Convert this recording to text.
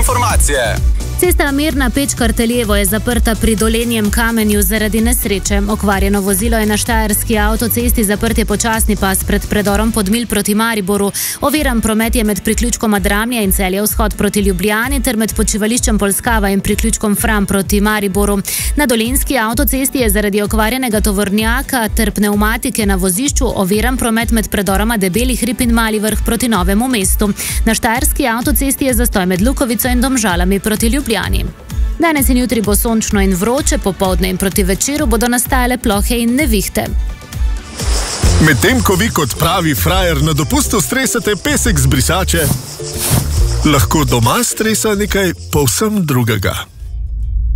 informacije. Cesta Mirna Peč-Karteljevo je zaprta pri Dolenjem Kamenju zaradi nesreče. Okvarjeno vozilo je na štajerski avtocesti, zaprt je počasni pas pred predorom Podmilj proti Mariboru. Oviran promet je med priključkom Dramlje in Celje vzhod proti Ljubljani ter med počivališčem Polskava in priključkom Fram proti Mariboru. Na dolenjski avtocesti je zaradi okvarjenega tovornjaka ter pnevmatike na vozišču oviran promet med predoroma Debeli hrib in Mali Vrh proti Novemu mestu. Na štajerski avtocesti je zastoj med Lukovico in Domžalami proti Ljubljani. Danes in jutri bo sončno in vroče, popoldne in proti večeru bodo nastajale plohe in nevihte. Medtem ko vi kot pravi frajer na dopustu stresate pesek z brisače, lahko doma stresa nekaj povsem drugega.